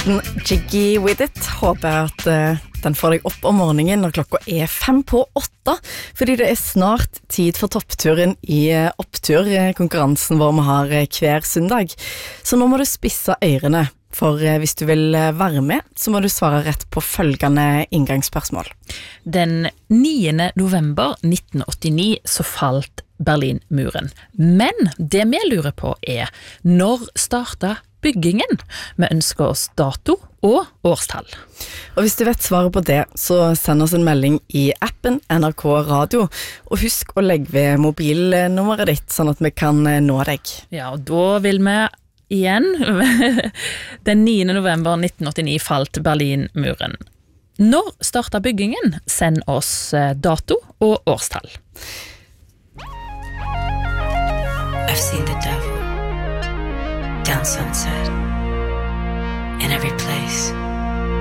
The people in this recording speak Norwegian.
låten Jiggy With It. Håper at den får deg opp om morgenen når klokka 7:55, fordi det snart tid for toppturen i Opptur, konkurransen vår vi har hver søndag. Så nå må du spisse ørene, for hvis du vil være med, så må du svare rett på følgende inngangsspørsmål. Den 9. november 1989 så falt Berlinmuren. Men det vi lurer på når startet byggingen? Vi ønsker oss dato og årstall. Og hvis du vet svaret på det, så send oss en melding i appen NRK Radio, og husk å legge ved mobilnummeret ditt, sånn at vi kan nå deg. Ja, og da vil vi igjen, den 9. november 1989 falt Berlinmuren. Når startet byggingen? Send oss dato og årstall. I've seen the devil down sunset in every place.